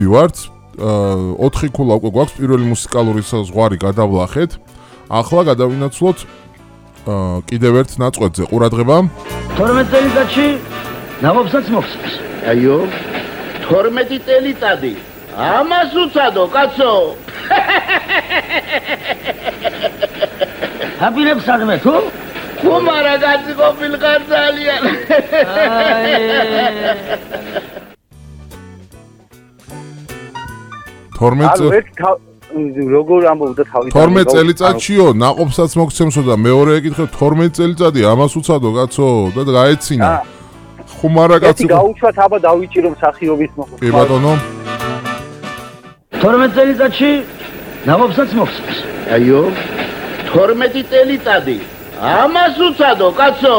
ვართ 4 ქულა უკვე გვაქვს პირველი მუსიკალური ზღვარი გადავლახეთ. ახლა გადავინაცვლოთ კიდევ ერთ ნაწყვეტზე ყურადღება. 12 წელიწადში ნამობსაც მოხსნეს. აიო 12 წელიწადი. ამას უცადო, კაცო. აბინებს სადმე თუ? ხუმარა გაძიყოფილ ხარ ძალიან. როგორ ამბობდა თავი 12 წელიწადშიო ნაყოფსაც მოგცემსო და მეორე ეკითხე 12 წელიწადი ამას უცადო კაცო და გაეცინა ხუმარა კაცო გაუშვათ აბა დავიჭირო მსახიობის მოხდა კი ბატონო 12 წელიწადში ნაყოფსაც მოგცემს აიო 12 წელიწადი ამას უცადო კაცო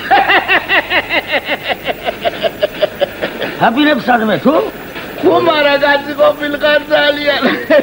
აბინებს სადმე თუ? ხუმარა გაძიყოფილ ხარ ძალიან.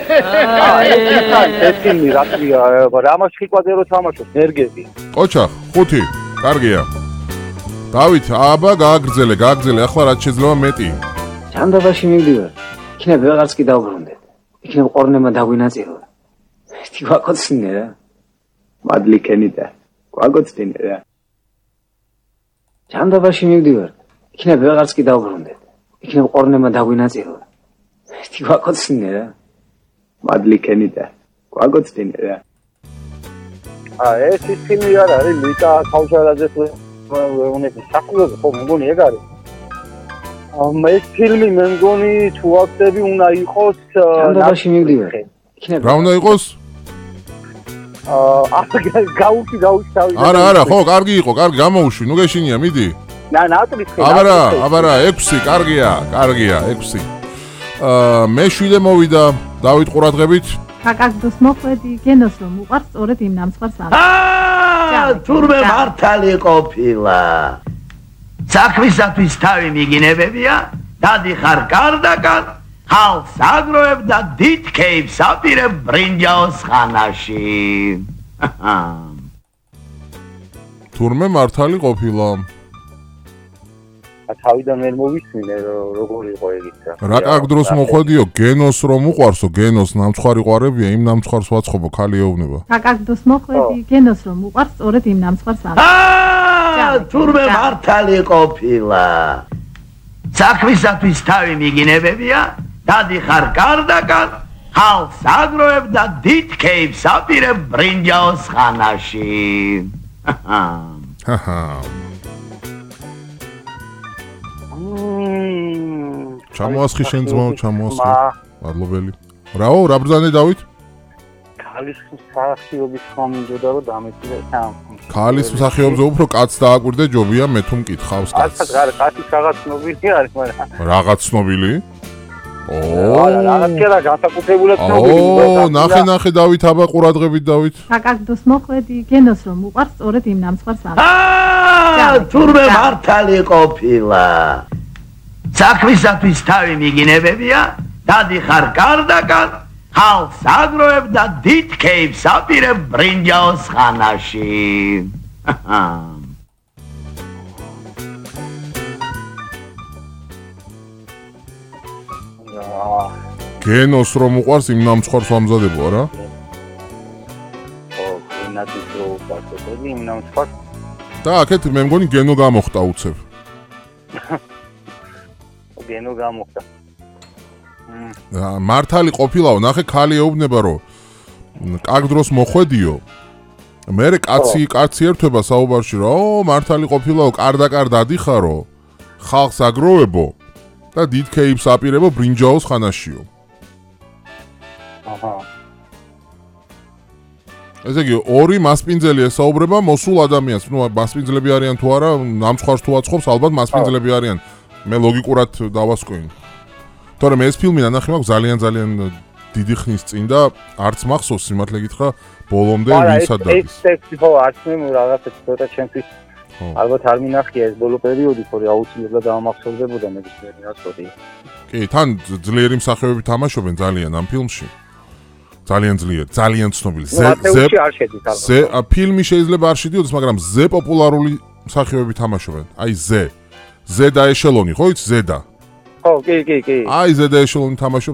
ეს ფილმი რატია რამას ხვიკვაზე რო თამაშობს ნერგეზი. ოჩახ 5 კარგია. დავით აბა გააგრძელე ახლა რაც შეიძლება მეტი. ჯანდაბაში მივდივარ. იქნებ ვეღარც კი დავბრუნდეთ. იქნებ ყორნემა დაგვინაწირო. ერთი ვაკოცნე რა. მადლი კენიდა. ვაკოცნე რა. ჯანდაბაში მივდივარ. იქნებ ვეღარც კი დავბრუნდეთ. იქნებ ყორნემა დაგვინაწირო. ერთი ვაკოცნე რა. მადლი კენიდა. ვაკოცნე რა. ეს ის ფილმი არ არის ლიკა ქაუშარაძეს უნეთი საქმეზე ხო მეგონი ეგ არის. ეს ფილმი მე მგონი თუ აქტები უნდა იყოს ჯანდაბაში მივდივარ. რა უნდა იყოს? გაუში თავი. არა ხო კარგი იყო კარგი გამოუშვი ნუ გეშინია მიდი. ნატრის აბარა 6 კარგია 6 მე7 მოვიდა დავით ყურადღებით კაკაკდოს მოხვედი გენოს რომ უყარს სწორედ იმ ნამსხვრს თურმე მართალი ყოფილა საქმისათვის თავი მიგინებებია დადიხარ კარდაკარ ხალხს აგროვებ და დიდ კეიფს აპირებ ბრინჯაოს ხანაში თურმე მართალი ყოფილა თავიდან ვერ მოვისმინე როგორ იყო ეგიც რა კარგ დროს მოხვედიო გენოს რომ უყარსო გენოს ნამცხვარი ყარებია იმ ნამცხვარს ვაცხობო ქალი ეუბნება კაკაკდოს მოხვედი გენოს რომ უყარს სწორედ იმ ნამცხვარს თურმე მართალი ყოფილა საქმისათვის თავი მიგინებებია დადიხარ კარდაკარ ხალხს აგროვებ და დიდ კეიფს აპირებ ბრინჯაოს ხანაში ჩამოასხი შენ ძმაო ჩამოასხი მადლობელი რაო რა ბრძანე დავით ქალის მსახიობის ხომინჯოდა რომ დამეწილე ქალის მსახიობზე უფრო კაცს დააკვირდე ჯობია მე თუ მკითხავს კაცს კაცის რაღაც ცნობილი არის მაგრამ რაღაც ცნობილი რაღაც კერა განსაკუთრებულად ცნობილი ნახე დავით აბა ყურადღებით დავით კაკაკდოს მოხვედი გენოს რომ უყარს სწორედ იმ ნამსხვრს თურმე მართალი ყოფილა საქმისათვის თავი მიგინებებია დადიხარ კარდაკარ ხალხს აგროვებ და დიდ კეიფს აპირებ ბრინჯაოს ხანაში გენოს რომ უყარს იმ ნამცხვარს ვამზადებო არა? ნატის რო უყარს იმ ნამცხვარს და აქეთ მე მგონი გენო გამოხდა უცებ გენო გამოხდა მართალი ყოფილაო ნახე ქალი ეუბნება რომ კარგ დროს მოხვედიო მერე კაცი ერთვება საუბარში რომ მართალი ყოფილაო კარდაკარ დადიხარო ხალხს აგროვებო და დიდ კეიფს აპირებო ბრინჯაოს ხანაშიო ესე იგი ორი მასპინძელი ესაუბრება მოსულ ადამიანს ნუ მასპინძლები არიან თუ არა ნამცხვარს თუ აწყობს ალბათ მასპინძლები არიან მე ლოგიკურად დავასკვენ თორემ ეს ფილმი ნანახი მაქვს ძალიან დიდი ხნის წინ და არც მახსოვს სიმართლე გითხრა ბოლომდე ვინცად დადის ეს ტექსტი ხო არც მე რაღაცა ცოტა ჩემთვის ალბათ არ მინახია ეს ბოლო პერიოდი თორე აუცილებლად დამახსოვდებოდა მეგობრები რასწოდი კი თან ძლიერი მსახიობები თამაშობენ ძალიან ამ ფილმში ძალიან ცნობილი ზე ფილმი შეიძლება არ შედიოდეს მაგრამ ზე პოპულარული მსახიობები თამაშობენ აი ზე ზედა ეშელონი ხო იცი ზედა ხო, კი. აი ზედა ეშელონი თამაშობ